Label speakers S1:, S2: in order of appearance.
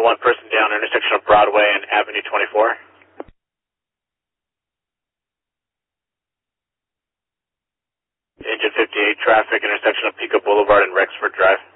S1: one person down, intersection of Broadway and Avenue 24. Engine 58, traffic, intersection of Pico Boulevard and Rexford Drive.